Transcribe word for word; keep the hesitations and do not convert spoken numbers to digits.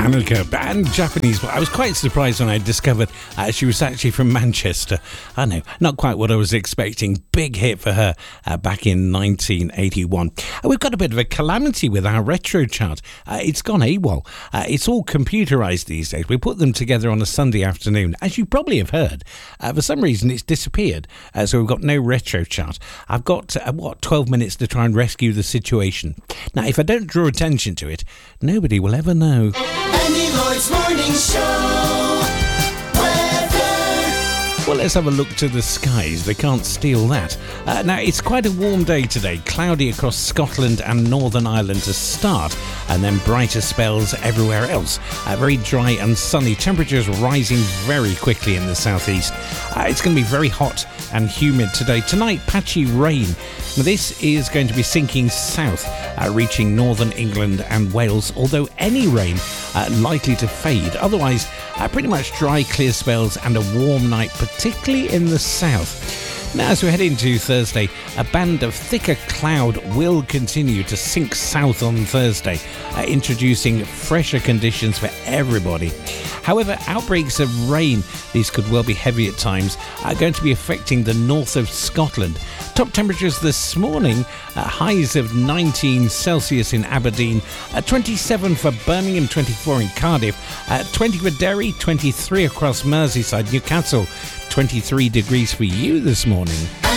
Hanukkah, and Japanese. But I was quite surprised when I discovered uh, she was actually from Manchester. I know, not quite what I was expecting. Big hit for her uh, back in nineteen eighty-one. Uh, we've got a bit of a calamity with our retro chart. Uh, it's gone AWOL. Uh, it's all computerised these days. We put them together on a Sunday afternoon. As you probably have heard, uh, for some reason it's disappeared. Uh, so we've got no retro chart. I've got, uh, what, twelve minutes to try and rescue the situation. Now, if I don't draw attention to it, nobody will ever know. Andy Lloyd's Morning Show. Weather. Well, let's have a look to the skies. They can't steal that. Uh, now, it's quite a warm day today. Cloudy across Scotland and Northern Ireland to start, and then brighter spells everywhere else. Uh, very dry and sunny. Temperatures rising very quickly in the southeast. Uh, it's going to be very hot and humid today. Tonight, patchy rain. Now, this is going to be sinking south, uh, reaching northern England and Wales, although any rain uh, likely to fade. Otherwise, uh, pretty much dry, clear spells and a warm night, particularly in the south. Now, as we head into Thursday, a band of thicker cloud will continue to sink south on Thursday, uh, introducing fresher conditions for everybody. However, outbreaks of rain, these could well be heavy at times, are going to be affecting the north of Scotland. Top temperatures this morning, uh, highs of nineteen Celsius in Aberdeen, uh, twenty-seven for Birmingham, twenty-four in Cardiff, uh, twenty for Derry, twenty-three across Merseyside, Newcastle, twenty-three degrees for you this morning.